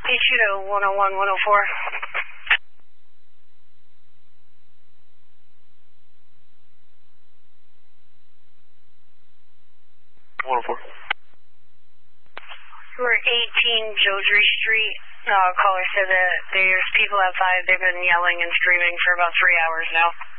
H2 101, 104. 104. We're 18 Jodrey Street. Caller said that there's people outside. They've been yelling and screaming for about 3 hours now.